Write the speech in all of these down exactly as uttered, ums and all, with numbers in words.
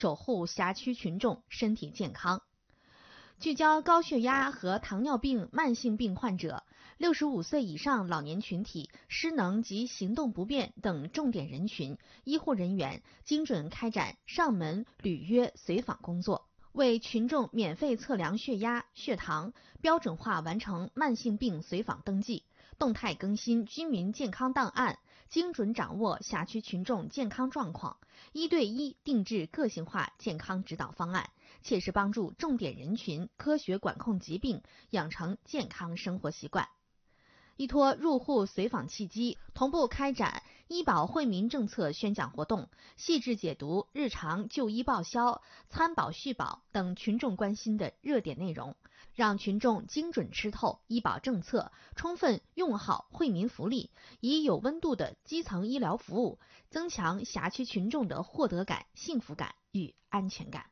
守护辖区群众身体健康。聚焦高血压和糖尿病慢性病患者、六十五岁以上老年群体、失能及行动不便等重点人群，医护人员精准开展上门履约随访工作，为群众免费测量血压、血糖，标准化完成慢性病随访登记，动态更新居民健康档案，精准掌握辖区群众健康状况，一对一定制个性化健康指导方案，切实帮助重点人群科学管控疾病，养成健康生活习惯。依托入户随访契机，同步开展医保惠民政策宣讲活动，细致解读日常就医报销、参保续保等群众关心的热点内容，让群众精准吃透医保政策，充分用好惠民福利，以有温度的基层医疗服务，增强辖区群众的获得感、幸福感与安全感。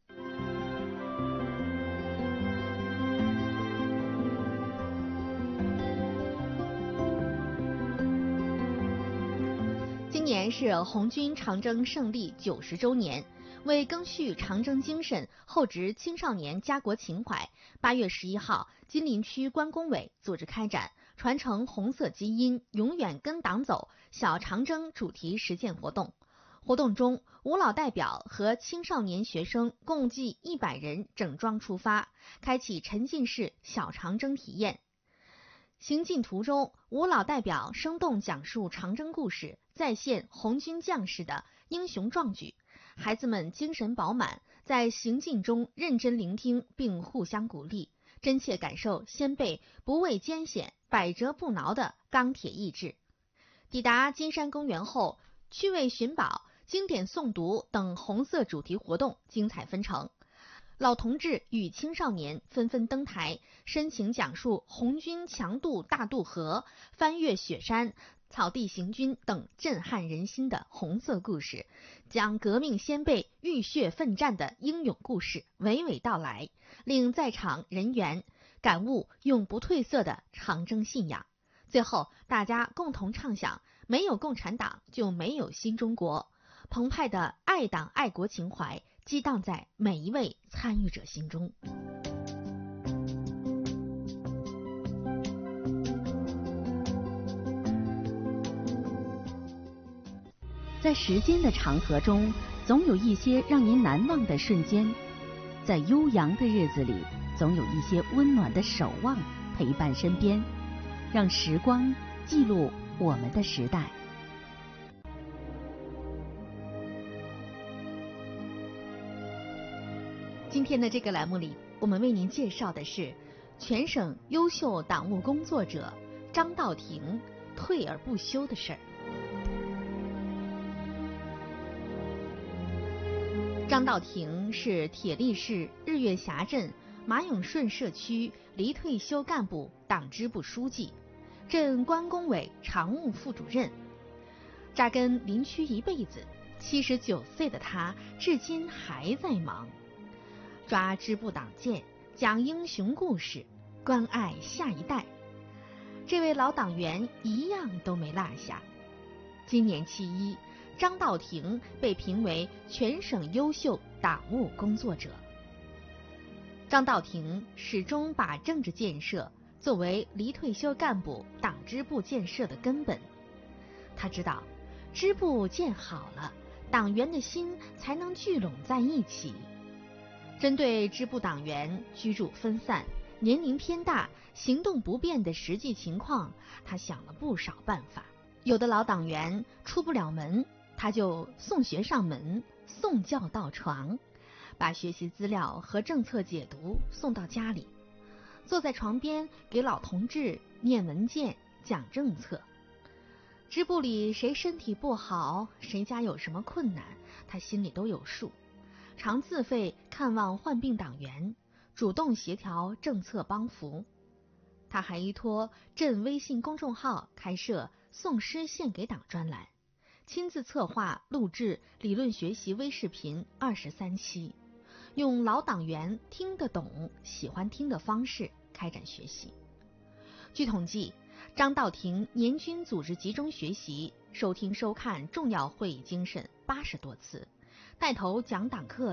今年是红军长征胜利九十周年，为赓续长征精神，厚植青少年家国情怀，八月十一号，金陵区关工委组织开展传承红色基因，永远跟党走小长征主题实践活动。活动中，吴老代表和青少年学生共计一百人整装出发，开启沉浸式小长征体验。行进途中，吴老代表生动讲述长征故事，再现红军将士的英雄壮举。孩子们精神饱满，在行进中认真聆听并互相鼓励，真切感受先辈不畏艰险、百折不挠的钢铁意志。抵达金山公园后，趣味寻宝、经典诵读等红色主题活动精彩纷呈。老同志与青少年纷纷登台，深情讲述红军强渡大渡河、翻越雪山、草地行军等震撼人心的红色故事，将革命先辈浴血奋战的英勇故事娓娓道来，令在场人员感悟永不褪色的长征信仰。最后，大家共同唱响没有共产党就没有新中国，澎湃的爱党爱国情怀激荡在每一位参与者心中。 在时间的长河中，总有一些让您难忘的瞬间；在悠扬的日子里，总有一些温暖的守望陪伴身边。让时光记录我们的时代。 今天的这个栏目里，我们为您介绍的是全省优秀党务工作者张道廷退而不休的事儿。张道廷是铁力市日月峡镇马永顺社区离退休干部党支部书记，镇关工委常务副主任，扎根林区一辈子，七十九岁的他至今还在忙，抓支部党建，讲英雄故事，关爱下一代。这位老党员一样都没落下。今年七一，张道廷被评为全省优秀党务工作者。张道廷始终把政治建设作为离退休干部党支部建设的根本。他知道，支部建好了，党员的心才能聚拢在一起。针对支部党员居住分散、年龄偏大、行动不便的实际情况，他想了不少办法。有的老党员出不了门，他就送学上门，送教到床，把学习资料和政策解读送到家里，坐在床边给老同志念文件、讲政策。支部里谁身体不好，谁家有什么困难，他心里都有数，常自费看望患病党员，主动协调政策帮扶。他还依托镇微信公众号开设送诗献给党专栏，亲自策划录制理论学习微视频二十三期，用老党员听得懂、喜欢听的方式开展学习。据统计，张道廷年均组织集中学习、收听收看重要会议精神八十多次，带头讲党课